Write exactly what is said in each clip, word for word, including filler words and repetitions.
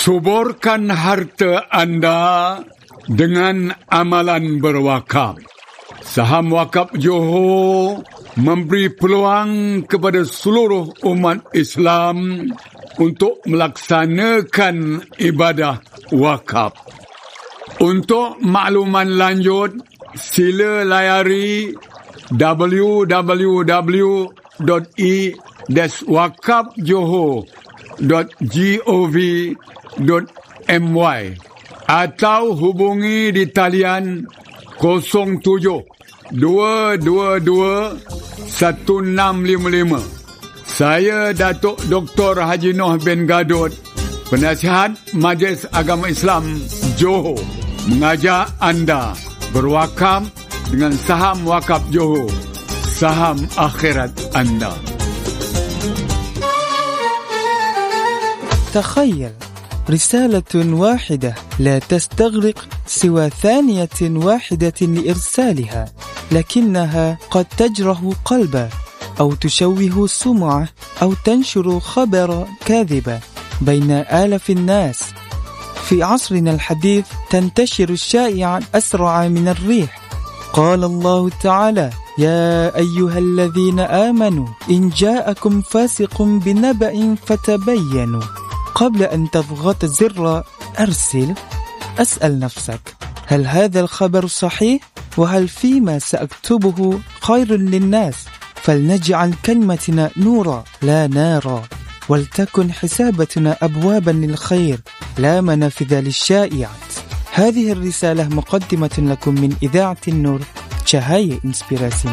Suburkan harta anda dengan amalan berwakaf. Saham Wakaf Johor memberi peluang kepada seluruh umat Islam untuk melaksanakan ibadah wakaf. Untuk makluman lanjut, sila layari w w w dot i dash wakaf johor dot gov dot my atau hubungi di talian kosong tujuh dua dua dua satu enam lima lima. Saya Datuk Doktor Haji Noh bin Gadot, Penasihat Majlis Agama Islam Johor, mengajak anda berwakaf dengan saham Wakaf Johor, saham akhirat anda. تخيل رسالة واحدة لا تستغرق سوى ثانية واحدة لإرسالها، لكنها قد تجرح قلبا أو تشوه سمعة أو تنشر خبر كاذبة بين آلاف الناس. في عصرنا الحديث تنتشر الشائعة أسرع من الريح. قال الله تعالى: يا أيها الذين آمنوا إن جاءكم فاسق بنبأ فتبينوا. قبل أن تضغط زر أرسل، أسأل نفسك: هل هذا الخبر صحيح؟ وهل فيما سأكتبه خير للناس؟ فلنجعل كلمتنا نورا لا نارا، ولتكن حسابتنا أبوابا للخير لا منافذ للشائعات. هذه الرسالة مقدمة لكم من إذاعة النور، Cahaya Inspirasi.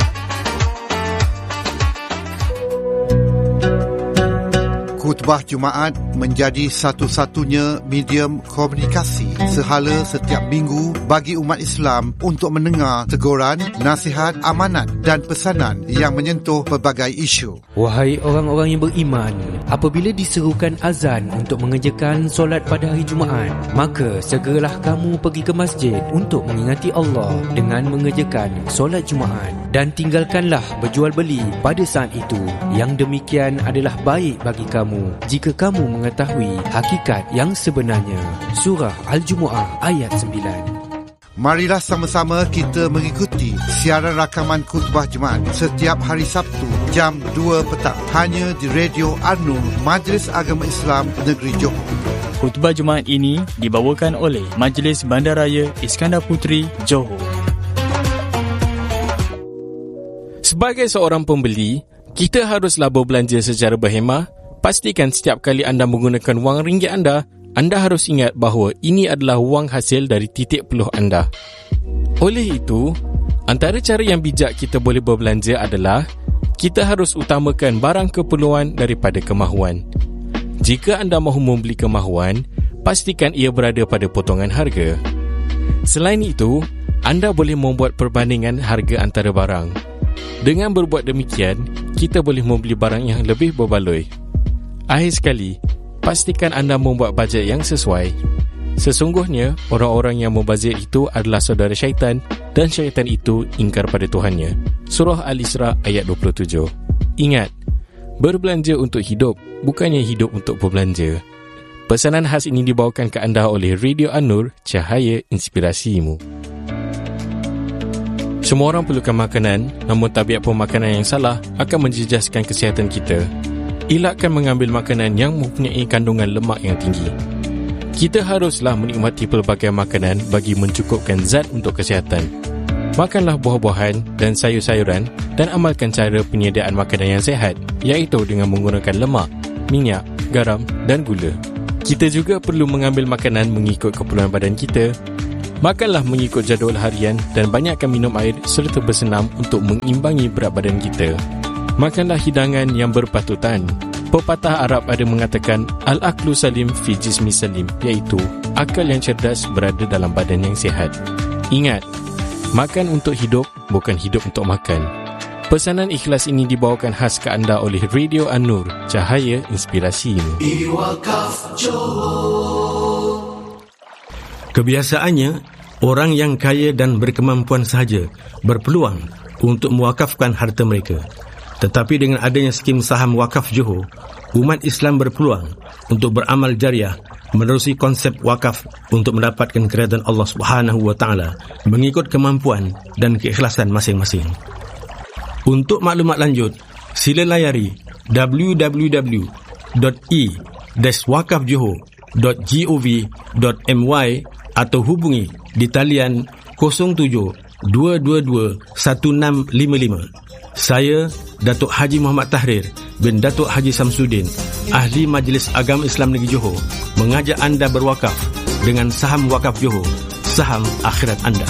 Khutbah Jumaat menjadi satu-satunya medium komunikasi sehala setiap minggu bagi umat Islam untuk mendengar teguran, nasihat, amanat dan pesanan yang menyentuh pelbagai isu. Wahai orang-orang yang beriman, apabila diserukan azan untuk mengerjakan solat pada hari Jumaat, maka segeralah kamu pergi ke masjid untuk mengingati Allah dengan mengerjakan solat Jumaat, dan tinggalkanlah berjual beli pada saat itu. Yang demikian adalah baik bagi kamu jika kamu mengetahui hakikat yang sebenarnya. Surah Al-Jumu'ah ayat sembilan. Marilah sama-sama kita mengikuti siaran rakaman khutbah Jumaat setiap hari Sabtu jam dua petang hanya di Radio An-Nur, Majlis Agama Islam Negeri Johor. Khutbah Jumaat ini dibawakan oleh Majlis Bandaraya Iskandar Puteri, Johor. Sebagai seorang pembeli, kita haruslah berbelanja secara berhemah. Pastikan setiap kali anda menggunakan wang ringgit anda, anda harus ingat bahawa ini adalah wang hasil dari titik peluh anda. Oleh itu, antara cara yang bijak kita boleh berbelanja adalah kita harus utamakan barang keperluan daripada kemahuan. Jika anda mahu membeli kemahuan, pastikan ia berada pada potongan harga. Selain itu, anda boleh membuat perbandingan harga antara barang. Dengan berbuat demikian, kita boleh membeli barang yang lebih berbaloi. Akhir sekali, pastikan anda membuat bajet yang sesuai. Sesungguhnya, orang-orang yang membazir itu adalah saudara syaitan, dan syaitan itu ingkar pada Tuhannya. Surah Al-Isra ayat dua puluh tujuh. Ingat, berbelanja untuk hidup, bukannya hidup untuk berbelanja. Pesanan khas ini dibawakan ke anda oleh Radio An-Nur, Cahaya Inspirasimu. Semua orang perlukan makanan, namun tabiat pemakanan yang salah akan menjejaskan kesihatan kita. Elakkan mengambil makanan yang mempunyai kandungan lemak yang tinggi. Kita haruslah menikmati pelbagai makanan bagi mencukupkan zat untuk kesihatan. Makanlah buah-buahan dan sayur-sayuran dan amalkan cara penyediaan makanan yang sihat, iaitu dengan menggunakan lemak, minyak, garam dan gula. Kita juga perlu mengambil makanan mengikut keperluan badan kita. Makanlah mengikut jadual harian dan banyakkan minum air serta bersenam untuk mengimbangi berat badan kita. Makanlah hidangan yang berpatutan. Pepatah Arab ada mengatakan Al-Aqlu Salim fi Jismi Salim, iaitu akal yang cerdas berada dalam badan yang sihat. Ingat, makan untuk hidup, bukan hidup untuk makan. Pesanan ikhlas ini dibawakan khas ke anda oleh Radio An-Nur, Cahaya Inspirasimu. Kebiasaannya, orang yang kaya dan berkemampuan sahaja berpeluang untuk mewakafkan harta mereka. Tetapi dengan adanya skim saham wakaf Johor, umat Islam berpeluang untuk beramal jariah menerusi konsep wakaf untuk mendapatkan keridhaan Allah Subhanahu wa taala mengikut kemampuan dan keikhlasan masing-masing. Untuk maklumat lanjut, sila layari w w w dot i dash wakaf johor dot gov dot my atau hubungi di talian kosong tujuh dua dua dua satu enam lima lima. Saya, Datuk Haji Muhammad Tahrir bin Datuk Haji Samsudin, Ahli Majlis Agama Islam Negeri Johor, mengajak anda berwakaf dengan saham wakaf Johor, saham akhirat anda.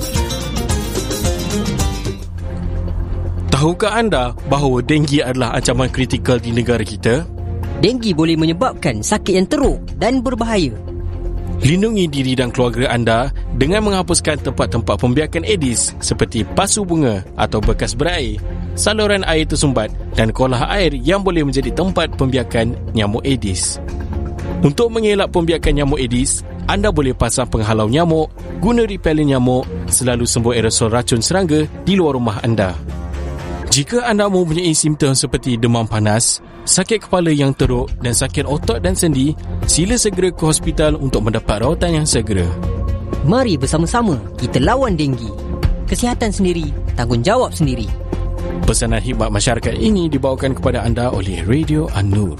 Tahukah anda bahawa denggi adalah ancaman kritikal di negara kita? Denggi boleh menyebabkan sakit yang teruk dan berbahaya. Lindungi diri dan keluarga anda dengan menghapuskan tempat-tempat pembiakan Aedes seperti pasu bunga atau bekas berair, saluran air tersumbat dan kolah air yang boleh menjadi tempat pembiakan nyamuk Aedes. Untuk mengelak pembiakan nyamuk Aedes, anda boleh pasang penghalau nyamuk, guna repellent nyamuk, selalu sembuh aerosol racun serangga di luar rumah anda. Jika anda mempunyai simptom seperti demam panas, sakit kepala yang teruk dan sakit otot dan sendi, sila segera ke hospital untuk mendapat rawatan yang segera. Mari bersama-sama kita lawan denggi. Kesihatan sendiri, tanggungjawab sendiri. Pesanan khidmat masyarakat ini dibawakan kepada anda oleh Radio An-Nur.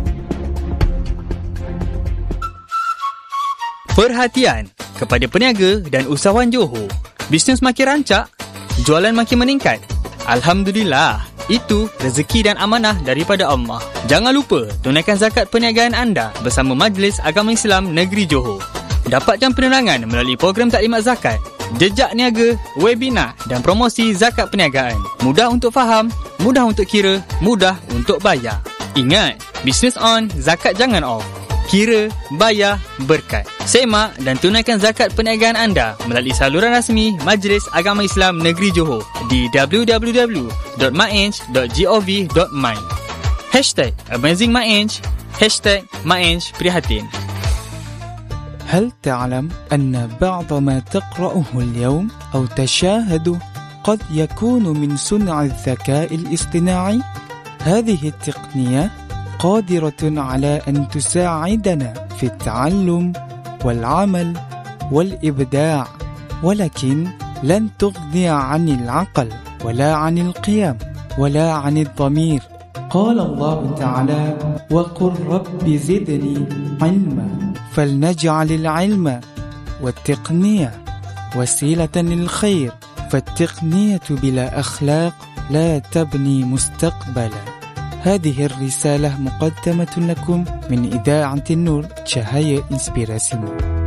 Perhatian kepada peniaga dan usahawan Johor. Bisnes makin rancak, jualan makin meningkat. Alhamdulillah, itu rezeki dan amanah daripada Allah. Jangan lupa tunaikan zakat perniagaan anda bersama Majlis Agama Islam Negeri Johor. Dapatkan penerangan melalui program taklimat zakat, jejak niaga, webinar dan promosi zakat perniagaan. Mudah untuk faham, mudah untuk kira, mudah untuk bayar. Ingat, bisnes on, zakat jangan off. Kira, bayar, berkat. Semak dan tunaikan zakat perniagaan anda melalui saluran rasmi Majlis Agama Islam Negeri Johor di w w w dot maenj dot gov dot my. Hashtag Amazing Maenj, Hashtag Maenj Prihatin. هل تعلم أن بعض ما تقرأه اليوم أو تشاهده قد يكون من صنع الذكاء الاصطناعي؟ هذه التقنية قادرة على أن تساعدنا في التعلم والعمل والإبداع، ولكن لن تغني عن العقل ولا عن القيم ولا عن الضمير. قال الله تعالى: وقل رب زدني علما. فلنجعل العلم والتقنية وسيلة للخير، فالتقنية بلا أخلاق لا تبني مستقبلا. هذه الرسالة مقدمة لكم من إذاعة النور، cahaya inspirasimu.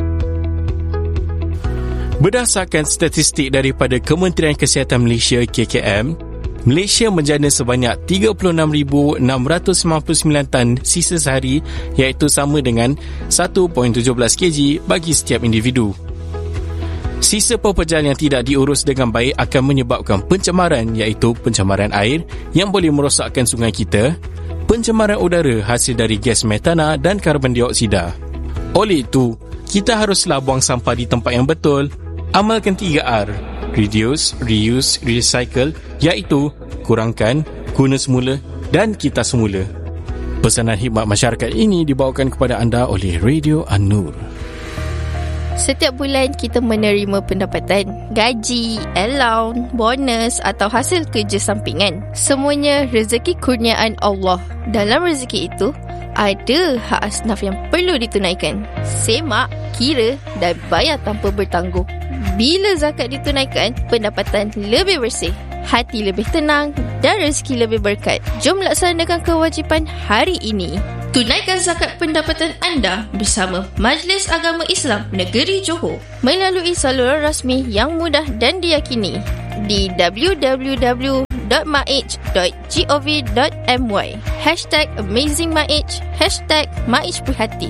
Berdasarkan statistik daripada Kementerian Kesihatan Malaysia K K M, Malaysia menjana sebanyak tiga puluh enam ribu enam ratus sembilan puluh sembilan tan sisa sehari, iaitu sama dengan satu perpuluhan tujuh belas kilogram bagi setiap individu. Sisa pepejal yang tidak diurus dengan baik akan menyebabkan pencemaran, iaitu pencemaran air yang boleh merosakkan sungai kita, pencemaran udara hasil dari gas metana dan karbon dioksida. Oleh itu, kita haruslah buang sampah di tempat yang betul. Amalkan tiga R, reduce, reuse, recycle, iaitu kurangkan, guna semula dan kita semula. Pesanan khidmat masyarakat ini dibawakan kepada anda oleh Radio An-Nur. Setiap bulan kita menerima pendapatan, gaji, allowance, bonus atau hasil kerja sampingan. Semuanya rezeki kurniaan Allah. Dalam rezeki itu, ada hak asnaf yang perlu ditunaikan. Semak, kira dan bayar tanpa bertangguh. Bila zakat ditunaikan, pendapatan lebih bersih, hati lebih tenang dan rezeki lebih berkat. Jom laksanakan kewajipan hari ini. Tunaikan zakat pendapatan anda bersama Majlis Agama Islam Negeri Johor melalui saluran rasmi yang mudah dan diyakini di w w w dot maenj dot gov dot my. Hashtag Amazing Maenj, Hashtag Maenj Prihatin.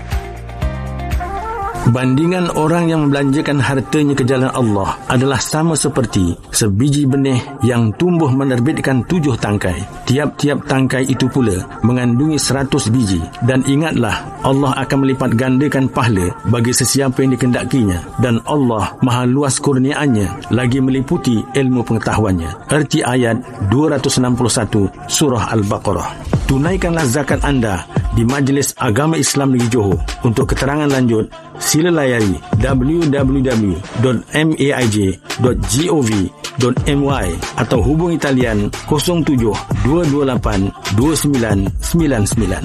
Bandingan orang yang membelanjakan hartanya ke jalan Allah adalah sama seperti sebiji benih yang tumbuh menerbitkan tujuh tangkai. Tiap-tiap tangkai itu pula mengandungi seratus biji. Dan ingatlah, Allah akan melipat gandakan pahala bagi sesiapa yang dikehendakinya. Dan Allah maha luas kurniaannya, lagi meliputi ilmu pengetahuannya. Erti ayat dua ratus enam puluh satu Surah Al-Baqarah. tunaikanlah zakat anda di Majlis Agama Islam Negeri Johor. Untuk keterangan lanjut, sila layari w w w dot m a i j dot gov dot m y atau hubungi talian kosong tujuh dua dua lapan dua sembilan sembilan sembilan.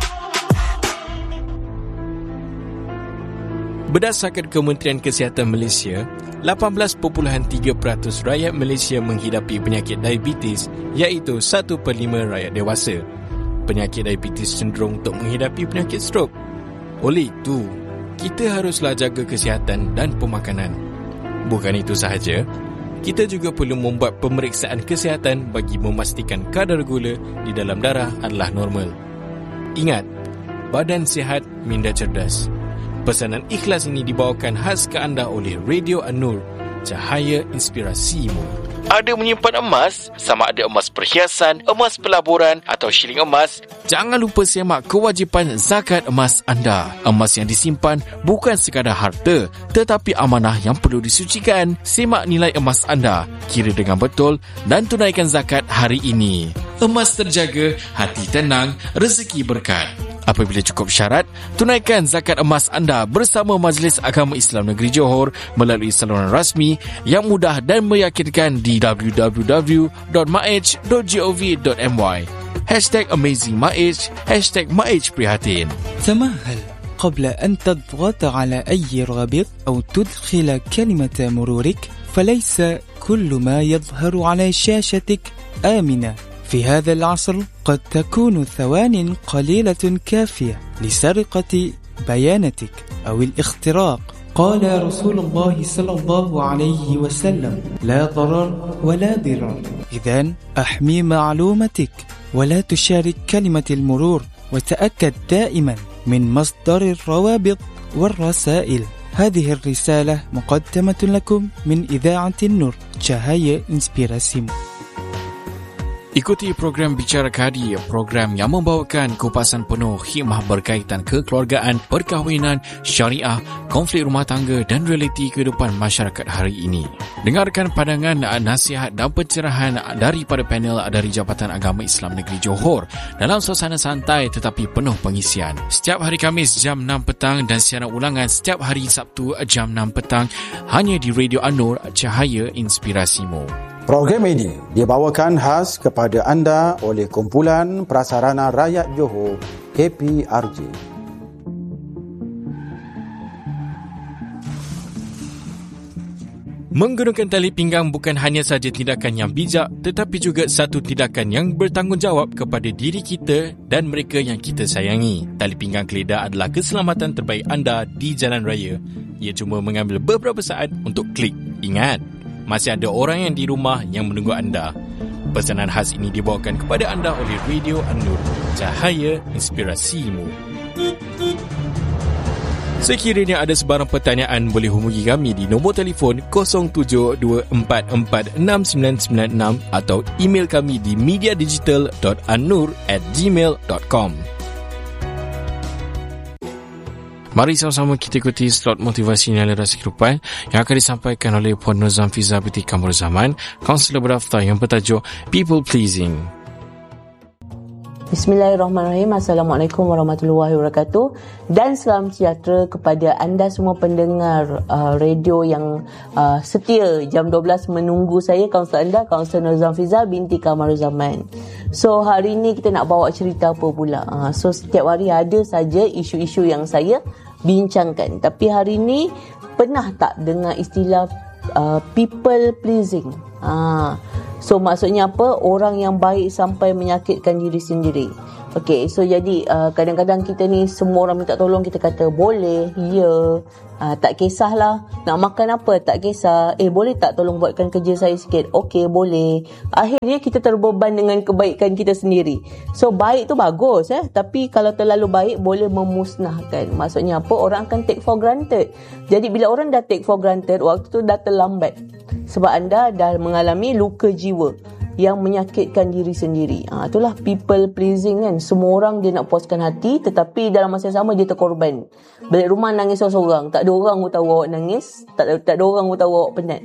Berdasarkan Kementerian Kesihatan Malaysia, lapan belas perpuluhan tiga peratus rakyat Malaysia menghidapi penyakit diabetes, iaitu satu per lima rakyat dewasa. Penyakit diabetes cenderung untuk menghidapi penyakit strok. Oleh itu, kita haruslah jaga kesihatan dan pemakanan. Bukan itu sahaja, kita juga perlu membuat pemeriksaan kesihatan bagi memastikan kadar gula di dalam darah adalah normal. Ingat, badan sihat minda cerdas. Pesanan ikhlas ini dibawakan khas ke anda oleh Radio An-Nur, cahaya inspirasimu. Ada menyimpan emas? Sama ada emas perhiasan, emas pelaburan atau shilling emas? Jangan lupa semak kewajipan zakat emas anda. Emas yang disimpan bukan sekadar harta, tetapi amanah yang perlu disucikan. Semak nilai emas anda, kira dengan betul dan tunaikan zakat hari ini. Emas terjaga, hati tenang, rezeki berkat. Apabila cukup syarat, tunaikan zakat emas anda bersama Majlis Agama Islam Negeri Johor melalui saluran rasmi yang mudah dan meyakinkan di w w w dot m a h dot gov dot m y. Hashtag Amazing Maij, Hashtag Maij Prihatin. تمهل قبل أن تضغط على أي رابط أو تدخل كلمة مرورك، فليس كل ما يظهر على شاشتك آمنة. في هذا العصر قد تكون ثوان قليلة كافية لسرقة بياناتك أو الاختراق. قال رسول الله صلى الله عليه وسلم: لا ضرر ولا ضرار. إذن أحمي معلومتك ولا تشارك كلمة المرور، وتأكد دائما من مصدر الروابط والرسائل. هذه الرسالة مقدمة لكم من إذاعة النور، cahaya inspirasimu. Ikuti program Bicara Kadi, program yang membawakan kupasan penuh hikmah berkaitan kekeluargaan, perkahwinan, syariah, konflik rumah tangga dan realiti kehidupan masyarakat hari ini. Dengarkan pandangan, nasihat dan pencerahan daripada panel dari Jabatan Agama Islam Negeri Johor dalam suasana santai tetapi penuh pengisian. Setiap hari Khamis jam enam petang dan siaran ulangan setiap hari Sabtu jam enam petang hanya di Radio An-Nur, cahaya inspirasimu. Program ini dibawakan khas kepada anda oleh Kumpulan Prasarana Rakyat Johor, K P R J. Menggunakan tali pinggang bukan hanya saja tindakan yang bijak, tetapi juga satu tindakan yang bertanggungjawab kepada diri kita dan mereka yang kita sayangi. Tali pinggang keledar adalah keselamatan terbaik anda di jalan raya. Ia cuma mengambil beberapa saat untuk klik. Ingat, masih ada orang yang di rumah yang menunggu anda. Pesanan khas ini dibawakan kepada anda oleh Radio An-Nur, cahaya inspirasimu. Sekiranya ada sebarang pertanyaan, boleh hubungi kami di nombor telefon kosong tujuh dua empat empat enam sembilan sembilan enam atau email kami di mediadigital dot annur at gmail dot com. Mari sama-sama kita ikuti slot motivasi nilai rasa kehidupan yang akan disampaikan oleh Puan Nuzam Fiza binti Kamrul Zaman, kaunselor berdaftar yang bertajuk People Pleasing. Bismillahirrahmanirrahim. Assalamualaikum warahmatullahi wabarakatuh dan salam sejahtera kepada anda semua pendengar uh, radio yang uh, setia jam dua belas menunggu saya, kaunselor anda, kaunselor Nuzam Fiza binti Kamrul Zaman. So hari ni kita nak bawa cerita apa pula? Uh, so setiap hari ada saja isu-isu yang saya bincangkan, tapi hari ni pernah tak dengar istilah uh, people pleasing? Ah, so maksudnya apa? Orang yang baik sampai menyakitkan diri sendiri. Okey, so jadi uh, kadang-kadang kita ni semua orang minta tolong, kita kata boleh, ya, uh, tak kisahlah. Nak makan apa, tak kisah. Eh, boleh tak tolong buatkan kerja saya sikit? Okey, boleh. Akhirnya kita terbeban dengan kebaikan kita sendiri. So baik tu bagus, eh, tapi kalau terlalu baik boleh memusnahkan. Maksudnya apa? Orang akan take for granted. Jadi bila orang dah take for granted, waktu tu dah terlambat. Sebab anda dah mengalami luka jiwa yang menyakitkan diri sendiri. Ha, itulah people pleasing kan. Semua orang dia nak puaskan hati, tetapi dalam masa yang sama dia terkorban. Balik rumah nangis seorang-seorang. Tak ada orang pun tahu awak nangis. Tak, tak ada orang pun tahu awak penat.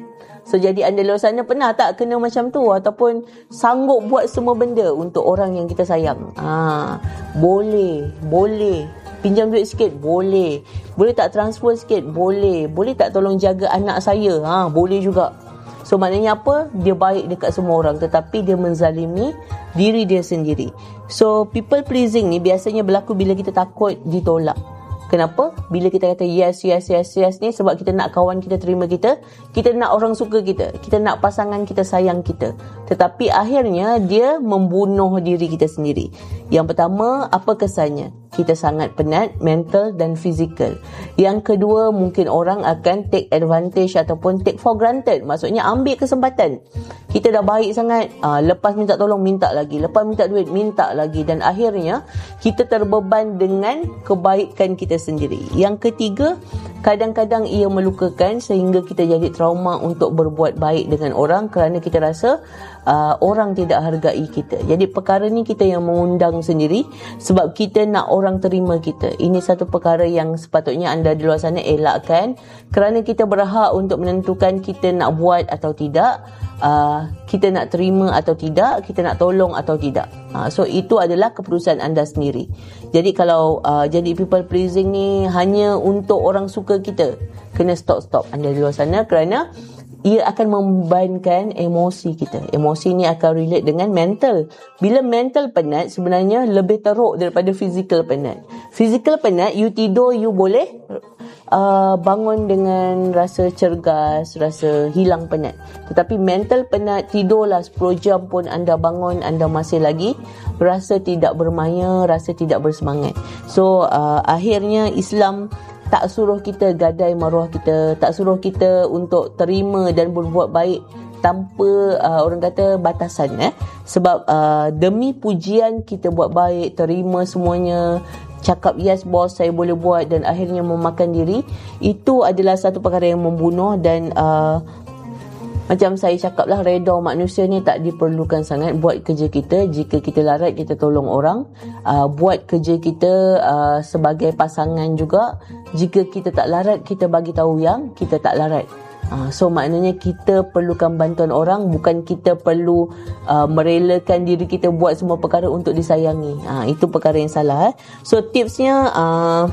So jadi anda luar sana pernah tak kena macam tu, ataupun sanggup buat semua benda untuk orang yang kita sayang? Ha, boleh, boleh. Pinjam duit sikit? Boleh. Boleh tak transfer sikit? Boleh. Boleh tak tolong jaga anak saya? Ha, boleh juga. So maknanya apa? Dia baik dekat semua orang, tetapi dia menzalimi diri dia sendiri. So people pleasing ni biasanya berlaku bila kita takut ditolak. Kenapa? Bila kita kata yes, yes, yes, yes ni sebab kita nak kawan kita terima kita, kita nak orang suka kita, kita nak pasangan kita sayang kita. Tetapi akhirnya dia membunuh diri kita sendiri. Yang pertama, apa kesannya? Kita sangat penat, mental dan fizikal. Yang kedua, mungkin orang akan take advantage ataupun take for granted. Maksudnya ambil kesempatan. Kita dah baik sangat, aa, lepas minta tolong, minta lagi. Lepas minta duit, minta lagi. Dan akhirnya, kita terbeban dengan kebaikan kita sendiri. Yang ketiga, kadang-kadang ia melukakan sehingga kita jadi trauma untuk berbuat baik dengan orang kerana kita rasa uh, orang tidak hargai kita. Jadi perkara ni kita yang mengundang sendiri sebab kita nak orang terima kita. Ini satu perkara yang sepatutnya anda di luar sana elakkan kerana kita berhak untuk menentukan kita nak buat atau tidak. Uh, kita nak terima atau tidak, kita nak tolong atau tidak. Uh, so itu adalah keputusan anda sendiri. Jadi kalau uh, jadi people pleasing ni hanya untuk orang suka kita, kena stop-stop anda di luar sana kerana ia akan membebankan emosi kita. Emosi ni akan relate dengan mental. Bila mental penat, sebenarnya lebih teruk daripada physical penat. Physical penat, you tidur, you boleh uh, bangun dengan rasa cergas, rasa hilang penat. Tetapi mental penat, tidurlah sepuluh jam pun anda bangun, anda masih lagi rasa tidak bermaya, rasa tidak bersemangat. So, uh, akhirnya Islam tak suruh kita gadai maruah kita, tak suruh kita untuk terima dan berbuat baik tanpa uh, orang kata batasan eh. Sebab uh, demi pujian kita buat baik, terima semuanya, cakap yes bos saya boleh buat dan akhirnya memakan diri, itu adalah satu perkara yang membunuh. Dan uh, macam saya cakap lah, reda manusia ni tak diperlukan sangat. Buat kerja kita, jika kita larat kita tolong orang. uh, Buat kerja kita uh, sebagai pasangan juga. Jika kita tak larat, kita bagi tahu yang kita tak larat. uh, So maknanya kita perlukan bantuan orang, bukan kita perlu uh, merelakan diri kita buat semua perkara untuk disayangi. uh, Itu perkara yang salah eh. So tipsnya, uh,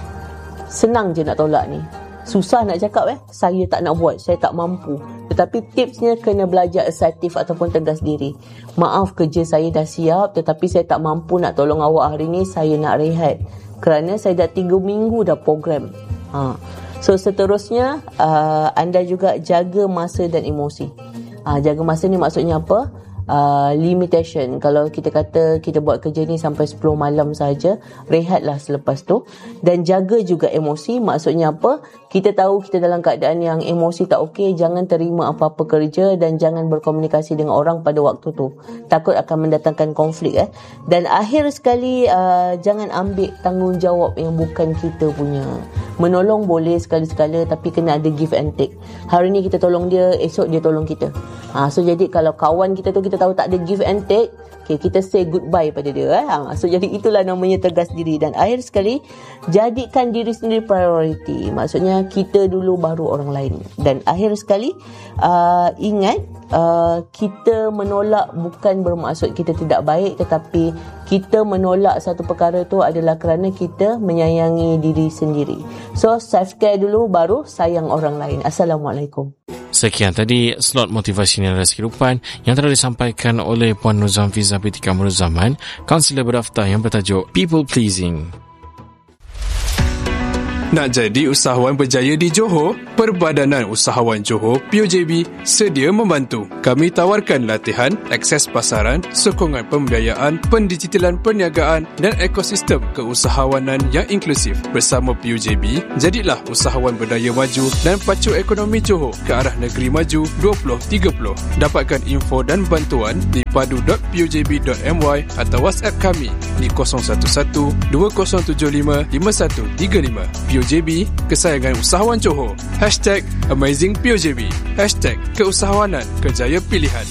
senang je nak tolak ni. Susah nak cakap eh, saya tak nak buat, saya tak mampu. Tetapi tipsnya kena belajar asertif ataupun tegas diri. Maaf, kerja saya dah siap tetapi saya tak mampu nak tolong awak hari ni, saya nak rehat. Kerana saya dah tiga minggu dah program. Ha. So seterusnya, uh, anda juga jaga masa dan emosi. Uh, jaga masa ni maksudnya apa? Uh, limitation. Kalau kita kata kita buat kerja ni sampai sepuluh malam saja, rehatlah selepas tu. Dan jaga juga emosi. Maksudnya apa? Kita tahu kita dalam keadaan yang emosi tak okey, jangan terima apa-apa kerja dan jangan berkomunikasi dengan orang pada waktu tu. Takut akan mendatangkan konflik eh. Dan akhir sekali, uh, jangan ambil tanggungjawab yang bukan kita punya. Menolong boleh sekali-sekala tapi kena ada give and take. Hari ni kita tolong dia, esok dia tolong kita. Ha, so jadi kalau kawan kita tu kita tahu tak ada give and take, okay, kita say goodbye pada dia eh. Ha, so jadi itulah namanya tegas diri. Dan akhir sekali, jadikan diri sendiri priority. Maksudnya kita dulu baru orang lain. Dan akhir sekali, uh, ingat uh, kita menolak bukan bermaksud kita tidak baik, tetapi kita menolak satu perkara tu adalah kerana kita menyayangi diri sendiri. So self care dulu baru sayang orang lain. Assalamualaikum. Sekian tadi slot motivasi dan kehidupan yang telah disampaikan oleh Puan Nur Zamfiza binti Kamrul Zaman, kaunselor berdaftar yang bertajuk People Pleasing. Nak jadi usahawan berjaya di Johor? Perbadanan Usahawan Johor P U J B sedia membantu. Kami tawarkan latihan, akses pasaran, sokongan pembiayaan, pendigitalan perniagaan dan ekosistem keusahawanan yang inklusif. Bersama P U J B, jadilah usahawan berdaya maju dan pacu ekonomi Johor ke arah negeri maju dua ribu tiga puluh. Dapatkan info dan bantuan di padu dot p u j b dot m y atau WhatsApp kami di kosong satu satu dua kosong tujuh lima lima satu tiga lima. P U J B, kesayangan usahawan Johor. Hashtag Amazing P U J B. Hashtag keusahawanan kerjaya pilihan.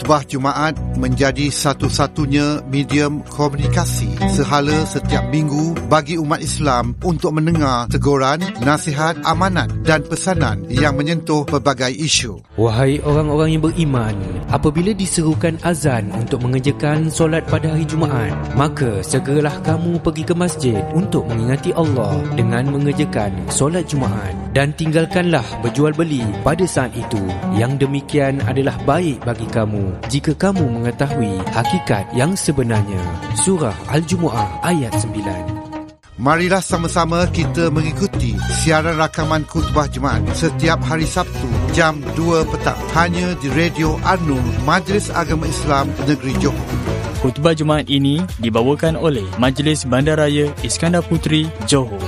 Khutbah Jumaat menjadi satu-satunya medium komunikasi sehala setiap minggu bagi umat Islam untuk mendengar teguran, nasihat, amanat dan pesanan yang menyentuh pelbagai isu. Wahai orang-orang yang beriman, apabila diserukan azan untuk mengerjakan solat pada hari Jumaat, maka segeralah kamu pergi ke masjid untuk mengingati Allah dengan mengerjakan solat Jumaat, dan tinggalkanlah berjual beli pada saat itu. Yang demikian adalah baik bagi kamu jika kamu mengetahui hakikat yang sebenarnya. Surah Al-Jumu'ah ayat sembilan. Marilah sama-sama kita mengikuti siaran rakaman khutbah Jumaat setiap hari Sabtu jam dua petang hanya di Radio An-Nur, Majlis Agama Islam Negeri Johor. Khutbah Jumaat ini dibawakan oleh Majlis Bandaraya Iskandar Puteri, Johor.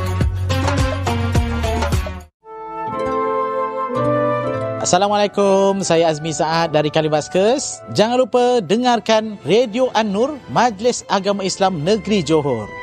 Assalamualaikum, saya Azmi Saad dari Kalibaskes. Jangan lupa dengarkan Radio An-Nur, Majlis Agama Islam Negeri Johor.